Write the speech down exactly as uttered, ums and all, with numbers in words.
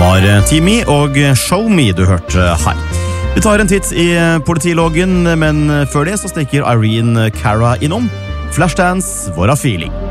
var Team E og Show Me du hørte her. Vi tar en titt i politiloggen, men før det så stikker Irene Cara innom. Flashdance, What a Feeling.